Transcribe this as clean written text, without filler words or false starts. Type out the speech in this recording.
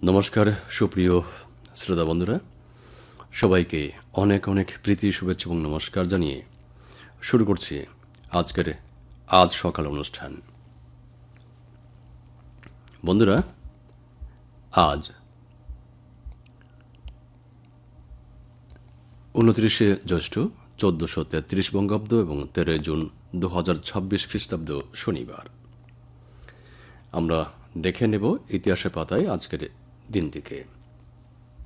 নমস্কার সুপ্রিয় শ্রোতা বন্ধুরা, সবাইকে অনেক অনেক প্রীতি, শুভেচ্ছা এবং নমস্কার জানিয়ে শুরু করছি আজকের আজ সকাল অনুষ্ঠান। বন্ধুরা, আজ 29শে জ্যৈষ্ঠ 1433 বঙ্গাব্দ এবং 13 জুন 2026 খ্রিস্টাব্দ শনিবার। আমরা দেখে নেব ইতিহাসের পাতায় আজকের দিনটিকে।